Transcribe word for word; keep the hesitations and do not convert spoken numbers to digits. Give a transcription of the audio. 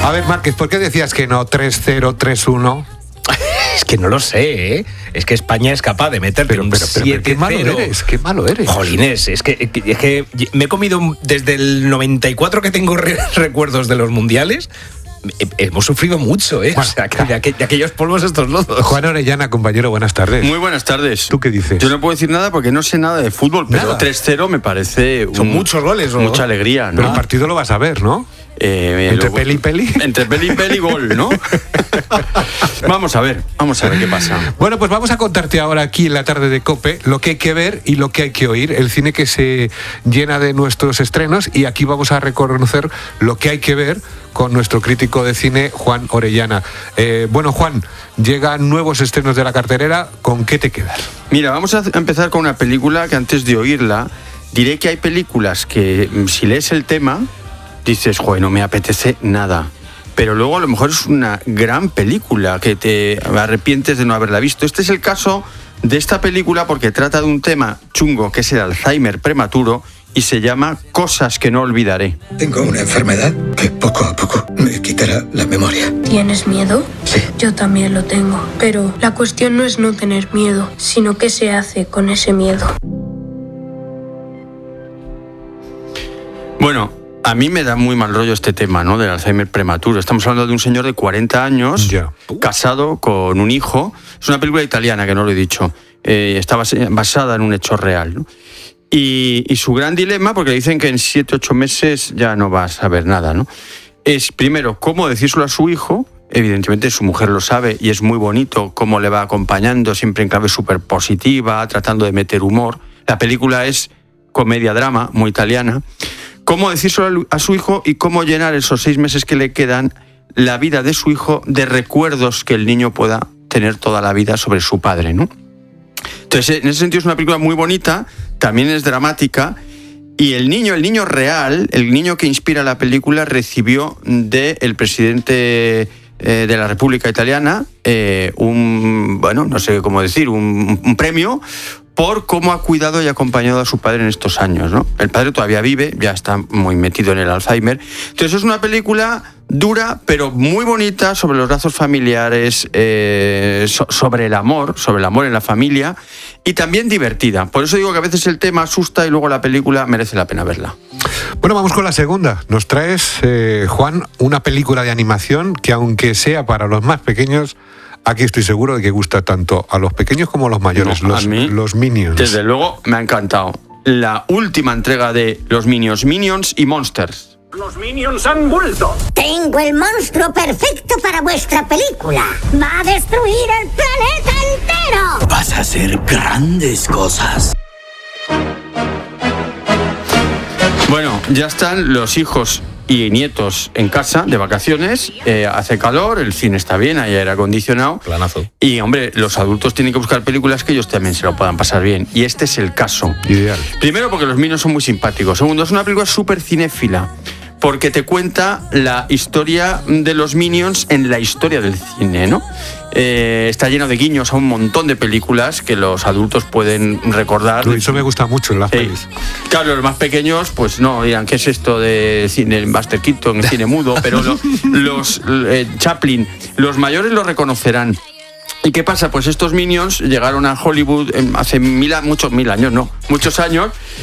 A ver, Márquez, ¿por qué decías que no tres cero tres uno? Es que no lo sé, ¿eh? Es que España es capaz de meterte pero, un pero, pero, pero qué malo eres, qué malo eres. Jolines, es que, es que me he comido desde el noventa y cuatro que tengo re- recuerdos de los mundiales. Hemos sufrido mucho, ¿eh? Bueno, o sea, que de, aqu- de aquellos polvos estos lodos. Juan Orellana, compañero, buenas tardes. Muy buenas tardes. ¿Tú qué dices? Yo no puedo decir nada porque no sé nada de fútbol, pero Nada. tres cero me parece... Son un, muchos goles, ¿no? Mucha alegría, ¿no? Pero el partido lo vas a ver, ¿no? Eh, Entre lo- peli y peli. Entre peli y peli, gol, ¿no? Vamos a ver, vamos a ver qué pasa. Bueno, pues vamos a contarte ahora aquí en la tarde de COPE lo que hay que ver y lo que hay que oír, el cine que se llena de nuestros estrenos, y aquí vamos a reconocer lo que hay que ver con nuestro crítico de cine, Juan Orellana. Eh, bueno, Juan, llegan nuevos estrenos de la cartelera, ¿con qué te quedas? Mira, vamos a empezar con una película que antes de oírla, diré que hay películas que si lees el tema, dices, joder, no me apetece nada. Pero luego a lo mejor es una gran película que te arrepientes de no haberla visto. Este es el caso de esta película porque trata de un tema chungo que es el Alzheimer prematuro y se llama Cosas que no olvidaré. Tengo una enfermedad que poco a poco me quitará la memoria. ¿Tienes miedo? Sí. Yo también lo tengo. Pero la cuestión no es no tener miedo, sino qué se hace con ese miedo. Bueno, a mí me da muy mal rollo este tema, ¿no? Del Alzheimer prematuro. Estamos hablando de un señor de cuarenta años, Ya. casado con un hijo. Es una película italiana, que no lo he dicho. Eh, está bas- basada en un hecho real, ¿no? Y, y su gran dilema, porque dicen que en siete, ocho meses ya no va a saber nada, ¿no? Es, primero, cómo decírselo a su hijo. Evidentemente su mujer lo sabe y es muy bonito cómo le va acompañando, siempre en clave súper positiva, tratando de meter humor. La película es comedia-drama, muy italiana. Cómo decírselo a su hijo y cómo llenar esos seis meses que le quedan la vida de su hijo de recuerdos que el niño pueda tener toda la vida sobre su padre, ¿no? Entonces, en ese sentido es una película muy bonita, también es dramática, y el niño, el niño real, el niño que inspira la película, recibió del presidente eh, de la República Italiana eh, un, bueno, no sé cómo decir, un, un premio por cómo ha cuidado y acompañado a su padre en estos años, ¿no? El padre todavía vive, ya está muy metido en el Alzheimer. Entonces es una película dura, pero muy bonita, sobre los lazos familiares, eh, so, sobre el amor, sobre el amor en la familia, y también divertida. Por eso digo que a veces el tema asusta y luego la película merece la pena verla. Bueno, vamos con la segunda. Nos traes, eh, Juan, una película de animación que, aunque sea para los más pequeños, aquí estoy seguro de que gusta tanto a los pequeños como a los mayores, No, a los, mí, los Minions. Desde luego me ha encantado. La última entrega de los Minions, Minions y Monsters. Los Minions han vuelto. Tengo el monstruo perfecto para vuestra película. Va a destruir el planeta entero. Vas a hacer grandes cosas. Bueno, ya están los hijos y nietos en casa de vacaciones, eh, hace calor, el cine está bien, hay aire acondicionado. Planazo. Y, hombre, los adultos tienen que buscar películas que ellos también se lo puedan pasar bien. Y este es el caso. Ideal. Primero, porque los Minions son muy simpáticos. Segundo, es una película súper cinéfila, porque te cuenta la historia de los Minions en la historia del cine, ¿no? Eh, está lleno de guiños a un montón de películas que los adultos pueden recordar. Eso me gusta mucho en las Sí. pelis. Claro, los más pequeños, pues no, dirán, ¿qué es esto de cine, Buster Keaton, cine mudo? Pero lo- los eh, Chaplin, los mayores lo reconocerán. ¿Y qué pasa? Pues estos Minions llegaron a Hollywood hace mil, muchos mil años, no, muchos años,